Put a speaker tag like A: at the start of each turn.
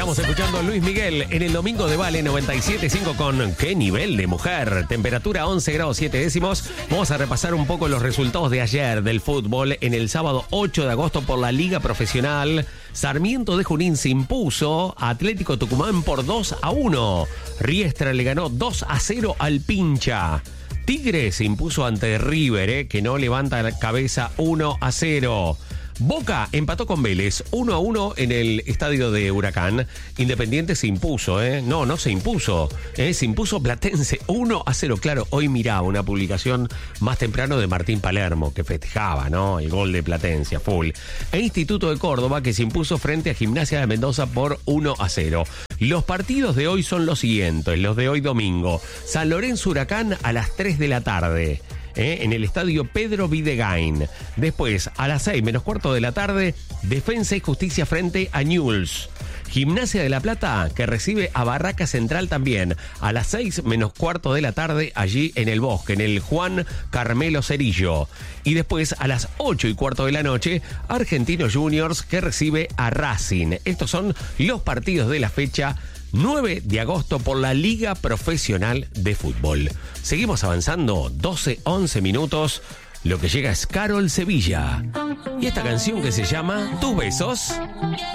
A: Estamos escuchando a Luis Miguel en el Domingo de Vale 97.5 con ¿Qué nivel de mujer? Temperatura 11 grados 7 décimos. Vamos a repasar un poco los resultados de ayer del fútbol. En el sábado 8 de agosto por la Liga Profesional, Sarmiento de Junín se impuso a Atlético Tucumán por 2-1. Riestra le ganó 2-0 al Pincha. Tigre se impuso ante River, que no levanta la cabeza, 1-0. Boca empató con Vélez 1-1 en el estadio de Huracán. Independiente se impuso, No se impuso. Se impuso Platense 1-0. Claro, hoy miraba una publicación más temprano de Martín Palermo que festejaba, ¿no? El gol de Platense, full. E Instituto de Córdoba que se impuso frente a Gimnasia de Mendoza por 1-0. Los partidos de hoy son los siguientes, los de hoy domingo. San Lorenzo Huracán a las 3 de la tarde. En el estadio Pedro Videgain. Después, a las 6 menos cuarto de la tarde, Defensa y Justicia frente a Newell's. Gimnasia de La Plata, que recibe a Barraca Central también, a las 6 menos cuarto de la tarde, allí en el Bosque, en el Juan Carmelo Cerillo. Y después, a las 8 y cuarto de la noche, Argentinos Juniors, que recibe a Racing. Estos son los partidos de la fecha 9 de agosto por la Liga Profesional de Fútbol. Seguimos avanzando, 12-11 minutos. Lo que llega es Carol Sevilla. Y esta canción que se llama Tus besos.